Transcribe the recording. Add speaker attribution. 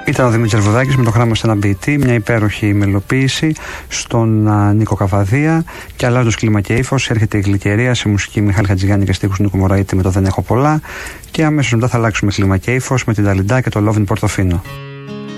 Speaker 1: Ήταν ο Δημήτρης Βουδάκης με το Χράμα σε ένα ποιητή, μια υπέροχη μελοποίηση στον Νίκο Καβαδία. Και αλλάζοντας κλίμα και ύφος, έρχεται η Γλυκερία σε μουσική Μιχάλη Χατζηγιάννη και στίχους Νίκου Μωραήτη με το Δεν Έχω Πολλά. Και αμέσως μετά θα αλλάξουμε κλίμα και ύφος με την Ταλιντά και το Love in Portofino.